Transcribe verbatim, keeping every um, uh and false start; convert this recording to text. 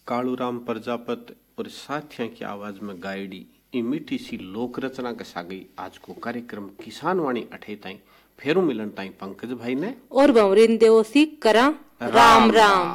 कालूराम प्रजापत और साथियों की आवाज में गायडी ई मीठी सी लोक रचना के सागी आज को कार्यक्रम किसान वाणी अठे ताई फेरू मिलन ताई पंकज भाई ने और भंवरीन देवसी करा राम राम, राम।